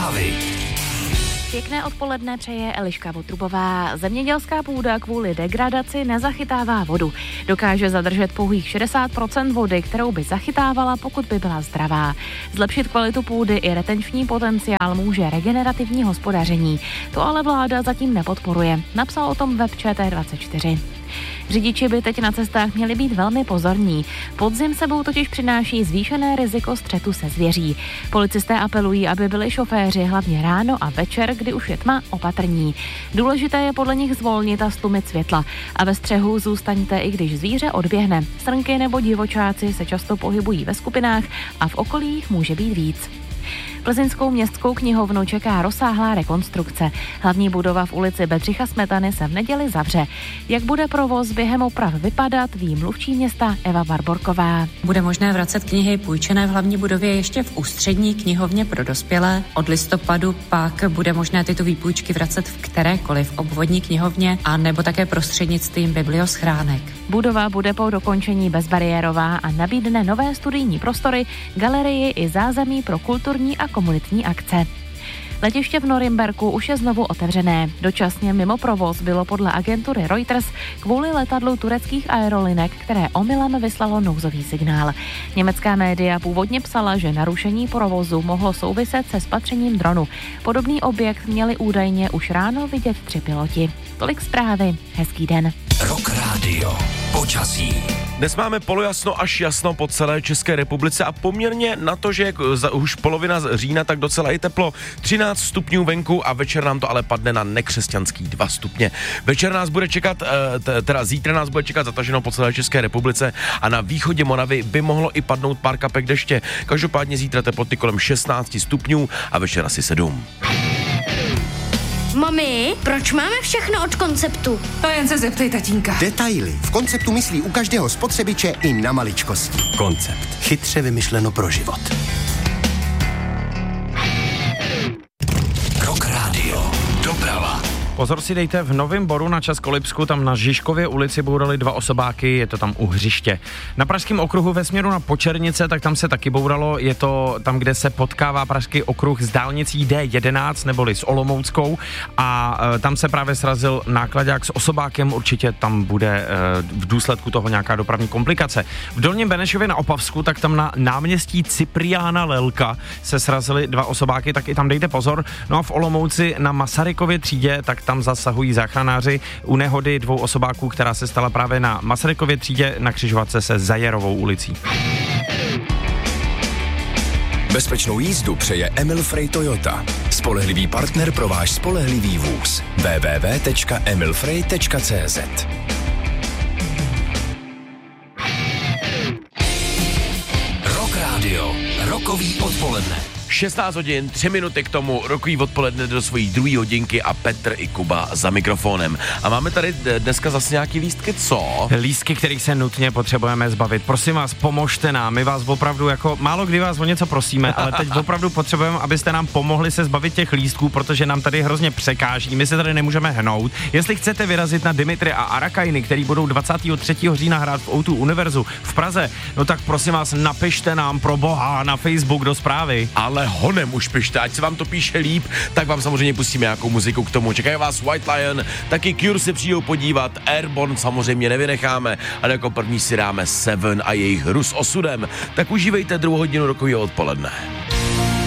Zprávy. Pěkné odpoledne přeje Eliška Votrubová. Zemědělská půda kvůli degradaci nezachytává vodu. Dokáže zadržet pouhých 60% vody, kterou by zachytávala, pokud by byla zdravá. Zlepšit kvalitu půdy i retenční potenciál může regenerativní hospodaření. To ale vláda zatím nepodporuje. Napsal o tom web ČT24. Řidiči by teď na cestách měli být velmi pozorní. Podzim sebou totiž přináší zvýšené riziko střetu se zvěří. Policisté apelují, aby byli šoféři hlavně ráno a večer, kdy už je tma, opatrní. Důležité je podle nich zvolnit a stlumit světla. A ve střehu zůstaňte, i když zvíře odběhne. Srnky nebo divočáci se často pohybují ve skupinách a v okolí jich může být víc. Plzeňskou městskou knihovnu čeká rozsáhlá rekonstrukce. Hlavní budova v ulici Bedřicha Smetany se v neděli zavře. Jak bude provoz během oprav vypadat, ví mluvčí města Eva Barborková. Bude možné vracet knihy půjčené v hlavní budově ještě v ústřední knihovně pro dospělé. Od listopadu pak bude možné tyto výpůjčky vracet v kterékoliv obvodní knihovně a nebo také prostřednictvím biblioschránek. Budova bude po dokončení bezbariérová a nabídne nové studijní prostory, galerii i zázemí pro kulturní a komunitní akce. Letiště v Norimberku už je znovu otevřené. Dočasně mimo provoz bylo podle agentury Reuters kvůli letadlu tureckých aerolinek, které omylem vyslalo nouzový signál. Německá média původně psala, že narušení provozu mohlo souviset se spatřením dronu. Podobný objekt měli údajně už ráno vidět 3 piloti. Tolik zprávy. Hezký den. Rock Radio. Počasí. Dnes máme polojasno až jasno po celé České republice a poměrně na to, že už polovina října, tak docela i teplo. 13 stupňů venku a večer nám to ale padne na nekřesťanský 2 stupně. Večer nás bude čekat, zítra nás bude čekat zataženo po celé České republice a na východě Moravy by mohlo i padnout pár kapek deště. Každopádně zítra teploty kolem 16 stupňů a večer asi 7. Mami, proč máme všechno od Konceptu? To jen se zeptej tatínka. Detaily. V Konceptu myslí u každého spotřebiče i na maličkosti. Koncept. Chytře vymyšleno pro život. Rock Radio. Doprava. Pozor si dejte, v Novém Boru na Českolipsku, tam na Žižkově ulici bourali 2 osobáky, je to tam u hřiště. Na Pražském okruhu ve směru na Počernice, tak tam se taky bouralo, je to tam, kde se potkává Pražský okruh s dálnicí D11 neboli s Olomouckou a tam se právě srazil nákladák s osobákem, určitě tam bude v důsledku toho nějaká dopravní komplikace. V Dolním Benešově na Opavsku, tak tam na náměstí Cipriána Lelka se srazily 2 osobáky, tak i tam dejte pozor. No a v Olomouci na Masarykově třídě, tak tam zasahují záchranáři u nehody 2 osobáků, která se stala právě na Masarykově třídě na křižovatce se Zajerovou ulicí. Bezpečnou jízdu přeje Emil Frey Toyota. Spolehlivý partner pro váš spolehlivý vůz. www.emilfrey.cz. Rock Radio. Rokový odpoledne. 16 hodin, 3 minuty k tomu, rokový odpoledne do svojí 2. hodinky a Petr i Kuba za mikrofonem. A máme tady dneska zase nějaký lístky, co? Lístky, kterých se nutně potřebujeme zbavit. Prosím vás, pomožte nám, my vás opravdu jako, málo kdy vás o něco prosíme, ale teď opravdu potřebujeme, abyste nám pomohli se zbavit těch lístků, protože nám tady hrozně překáží, my se tady nemůžeme hnout. Jestli chcete vyrazit na Dimitry a Arakajny, který budou 23. října hrát v O2 Univerzu v Praze, no tak prosím vás, napište nám pro boha na Facebook do zprávy. Ale honem už pište, ať se vám to píše líp, tak vám samozřejmě pustíme nějakou muziku k tomu. Čekají vás White Lion, taky Cure se přijdou podívat, Airborne samozřejmě nevynecháme, ale jako první si dáme Seven a jejich hru s osudem. Tak užívejte 2. hodinu rokového odpoledne.